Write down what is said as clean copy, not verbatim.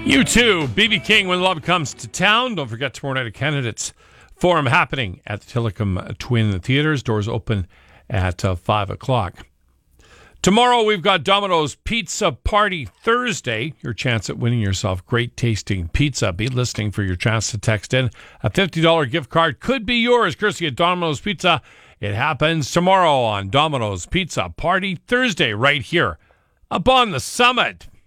You too. BB King, When Love Comes to Town. Don't forget tomorrow night a candidates forum happening at the Tillicum Twin Theaters. Doors open at 5 o'clock. Tomorrow we've got Domino's Pizza Party Thursday. Your chance at winning yourself great tasting pizza. Be listening for your chance to text in. A $50 gift card could be yours, courtesy of Domino's Pizza. It happens tomorrow on Domino's Pizza Party Thursday right here up on the summit.